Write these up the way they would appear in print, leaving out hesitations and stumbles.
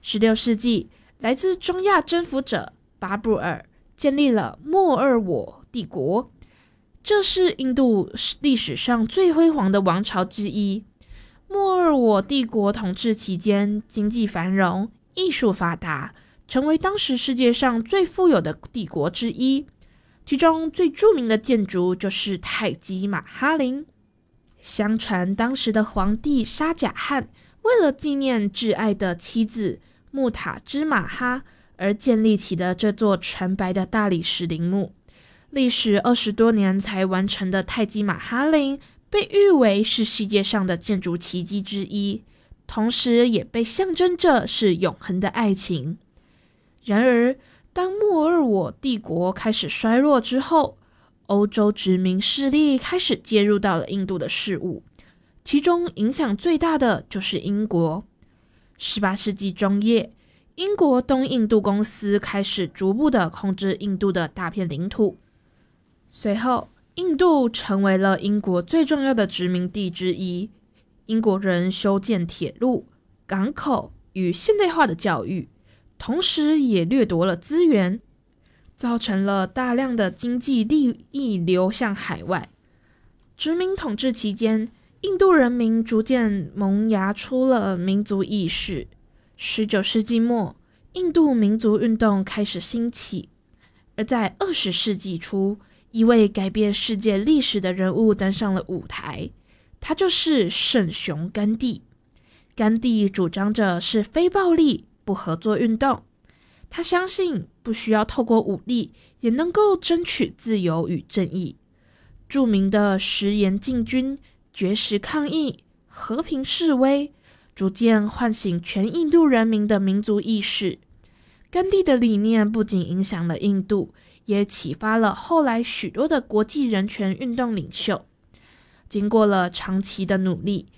16世纪，来自中亚征服者巴布尔建立了莫尔我帝国，这是印度历史上最辉煌的王朝之一。莫尔我帝国统治期间，经济繁荣，艺术发达，成为当时世界上最富有的帝国之一。其中最著名的建筑就是泰姬玛哈陵。相传当时的皇帝沙贾汗为了纪念挚爱的妻子穆塔之玛哈而建立起的这座纯白的大理石陵墓，历时20多年才完成的泰姬玛哈陵被誉为是世界上的建筑奇迹之一，同时也被象征着是永恒的爱情。然而当莫尔我帝国开始衰落之后，欧洲殖民势力开始介入到了印度的事务，其中影响最大的就是英国。18世纪中叶，英国东印度公司开始逐步的控制印度的大片领土，随后印度成为了英国最重要的殖民地之一。英国人修建铁路、港口与现代化的教育，同时也掠夺了资源，造成了大量的经济利益流向海外。殖民统治期间，印度人民逐渐萌芽出了民族意识。19世纪末，印度民族运动开始兴起，而在20世纪初，一位改变世界历史的人物登上了舞台，他就是圣雄甘地。甘地主张着是非暴力不合作运动，他相信不需要透过武力也能够争取自由与正义。著名的食盐禁军、绝食抗议、和平示威，逐渐唤醒全印度人民的民族意识。甘地的理念不仅影响了印度，也启发了后来许多的国际人权运动领袖。经过了长期的努力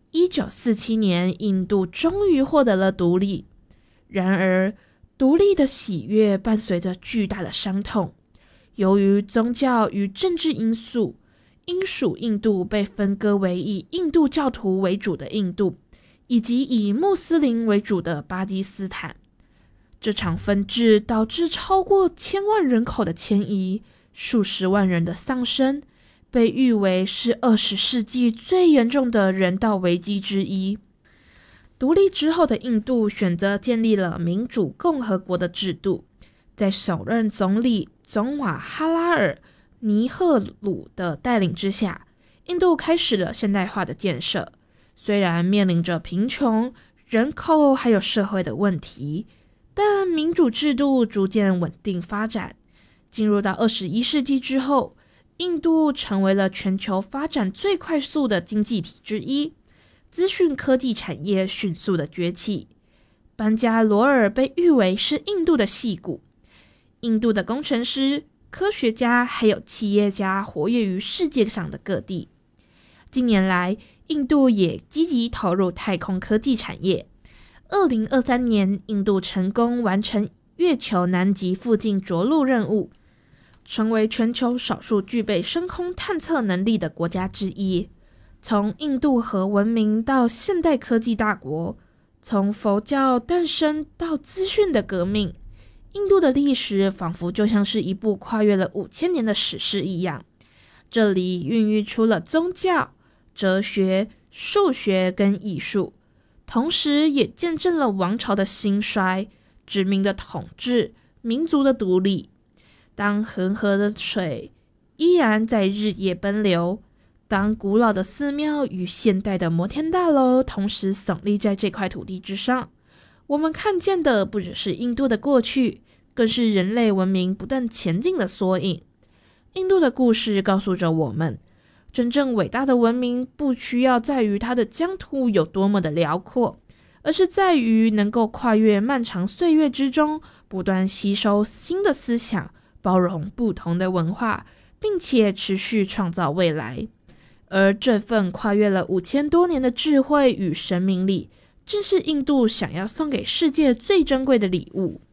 ，1947年印度终于获得了独立。然而独立的喜悦伴随着巨大的伤痛，由于宗教与政治因素，英属印度被分割为以印度教徒为主的印度，以及以穆斯林为主的巴基斯坦。这场分治导致超过1000万人口的迁移，数十万人的丧生，被誉为是20世纪最严重的人道危机之一。独立之后的印度选择建立了民主共和国的制度，在首任总理总瓦哈拉尔尼赫鲁的带领之下，印度开始了现代化的建设。虽然面临着贫穷、人口还有社会的问题，但民主制度逐渐稳定发展。进入到21世纪之后，印度成为了全球发展最快速的经济体之一，资讯科技产业迅速的崛起。班加罗尔被誉为是印度的矽谷，印度的工程师、科学家还有企业家活跃于世界上的各地。近年来，印度也积极投入太空科技产业。2023年，印度成功完成月球南极附近着陆任务，成为全球少数具备深空探测能力的国家之一。从印度河文明到现代科技大国，从佛教诞生到资讯的革命，印度的历史仿佛就像是一部跨越了5000年的史诗一样。这里孕育出了宗教、哲学、数学跟艺术，同时也见证了王朝的兴衰、殖民的统治、民族的独立。当恒河的水依然在日夜奔流，当古老的寺庙与现代的摩天大楼同时耸立在这块土地之上，我们看见的不只是印度的过去，更是人类文明不断前进的缩影。印度的故事告诉着我们，真正伟大的文明不需要在于它的疆土有多么的辽阔，而是在于能够跨越漫长岁月之中，不断吸收新的思想，包容不同的文化，并且持续创造未来。而这份跨越了5000多年的智慧与生命力，正是印度想要送给世界最珍贵的礼物。